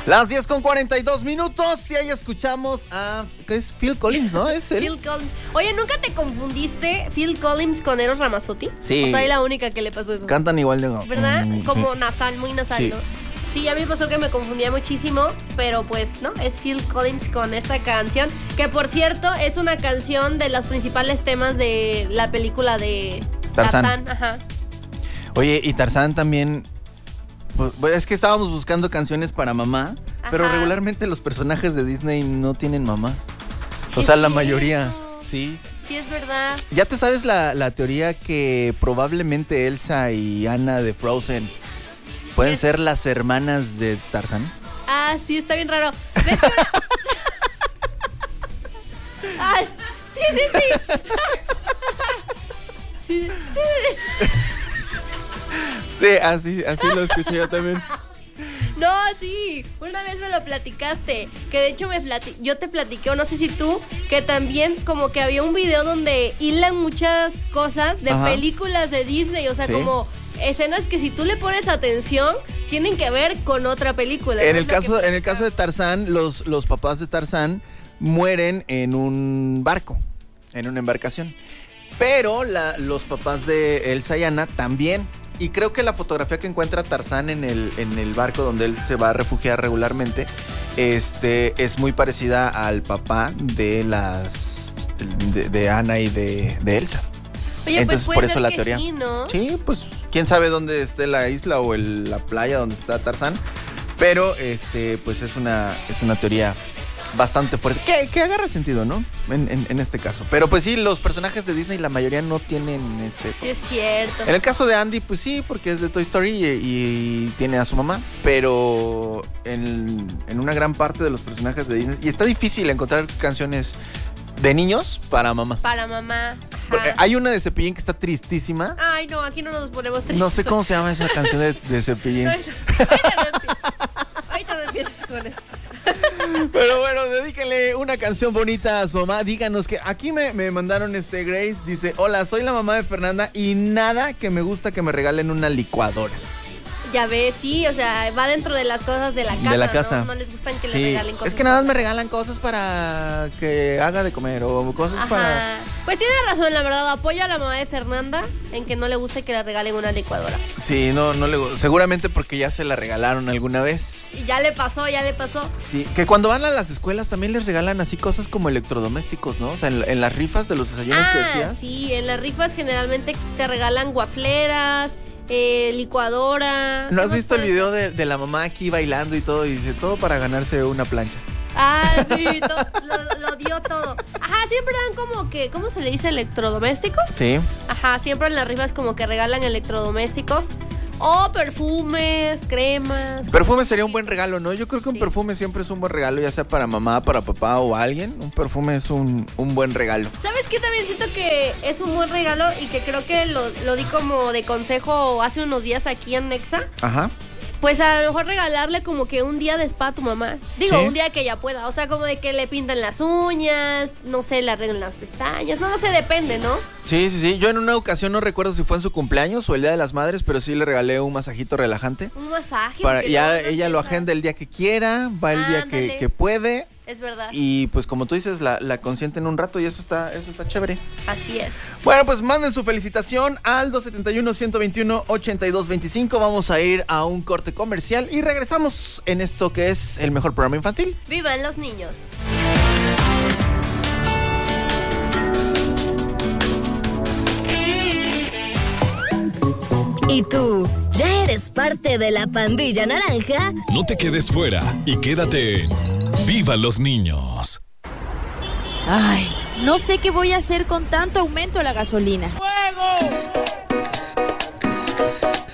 Las 10:42 y ahí escuchamos a... ¿Qué es? Phil Collins, ¿no? ¿Es él? Phil Collins. Oye, ¿nunca te confundiste Phil Collins con Eros Ramazzotti? Sí. O soy la única que le pasó eso. Cantan igual de... ¿Verdad? Como sí. nasal, muy nasal, Sí. ¿no? Sí, a mí me pasó que me confundía muchísimo, pero pues, ¿no? Es Phil Collins con esta canción, que por cierto es una canción de los principales temas de la película de Tarzán. Ajá. Oye, y Tarzán también... Pues, es que estábamos buscando canciones para mamá, pero Ajá. regularmente los personajes de Disney no tienen mamá. Sí, O sea, es la cierto. mayoría, sí. Sí, es verdad. ¿Ya te sabes la teoría que probablemente Elsa y Anna de Frozen pueden ¿Qué? ser las hermanas de Tarzán? Ah, sí, está bien raro. ¿Ves que Ay, sí. Sí. Sí, así lo escuché yo también. No, sí, una vez me lo platicaste, que de hecho yo te platiqué, o no sé si tú, que también como que había un video donde hilan muchas cosas de Ajá. películas de Disney, o sea, Sí. como escenas que si tú le pones atención, tienen que ver con otra película. En ¿no? el Es lo caso, que en el caso de Tarzán, los papás de Tarzán mueren en un barco, en una embarcación. Pero los papás de Elsa y Anna también. Y creo que la fotografía que encuentra Tarzán en el barco donde él se va a refugiar regularmente, es muy parecida al papá de de Anna y de Elsa. Oye, Entonces, pues por puede eso ser la que teoría. sí, ¿no? Sí, pues quién sabe dónde esté la isla o la playa donde está Tarzán. Pero pues es una teoría bastante fuerte. Que agarra sentido, ¿no? En este caso. Pero pues sí, los personajes de Disney, la mayoría no tienen Sí, es cierto. En el caso de Andy, pues sí, porque es de Toy Story y tiene a su mamá. Pero en una gran parte de los personajes de Disney. Y está difícil encontrar canciones de niños para mamás. Para mamá. Ajá. Hay una de Cepillín que está tristísima. Ay, no, aquí no nos ponemos tristes. No sé cómo se llama esa canción de Cepillín. Ahorita no empieces con eso. Pero bueno, dedíquenle una canción bonita a su mamá. Díganos que aquí me mandaron Grace. Dice, hola, soy la mamá de Fernanda y nada que me gusta que me regalen una licuadora. Ya ves, sí, o sea, va dentro de las cosas de la casa. De la casa. No les gustan que Sí, les regalen cosas. es que nada más me regalan cosas para que haga de comer o cosas Ajá. para... Pues tiene razón, la verdad, apoyo a la mamá de Fernanda en que no le guste que le regalen una licuadora. Sí, no le... Seguramente porque ya se la regalaron alguna vez. Y ya le pasó. Sí, que cuando van a las escuelas también les regalan así cosas como electrodomésticos, ¿no? O sea, en las rifas de los desayunos que decías. Sí, en las rifas generalmente te regalan guafleras, licuadora. ¿No has ¿Qué más visto el puede video de la mamá aquí bailando y todo? Y dice, todo para ganarse una plancha. Ah, sí, lo dio todo. Ajá, siempre dan como que, ¿cómo se le dice? ¿Electrodomésticos? Sí. Ajá, siempre en las rifas como que regalan electrodomésticos. O perfumes, cremas. Perfume sería un buen regalo, ¿no? Yo creo que un Sí. perfume siempre es un buen regalo, ya sea para mamá, para papá o alguien. Un perfume es un buen regalo. ¿Sabes qué? También siento que es un buen regalo y que creo que lo di como de consejo hace unos días aquí en Nexa. Ajá. Pues a lo mejor regalarle como que un día de spa a tu mamá. Digo, ¿Sí? un día que ella pueda. O sea, como de que le pintan las uñas, no sé, le arreglan las pestañas. No sé, depende, ¿no? Sí. Yo en una ocasión no recuerdo si fue en su cumpleaños o el Día de las Madres, pero sí le regalé un masajito relajante. Un masaje. Para porque ya no ella lo piensa. agenda el día que quiera, va el día Ándale. que puede. Es verdad. Y pues como tú dices, la consienten un rato y eso está chévere. Así es. Bueno, pues manden su felicitación al 271-121-8225. Vamos a ir a un corte comercial y regresamos en esto que es el mejor programa infantil. ¡Vivan los niños! ¿Y tú, ya eres parte de la pandilla naranja? No te quedes fuera y quédate en ¡Viva los niños! Ay, no sé qué voy a hacer con tanto aumento de la gasolina.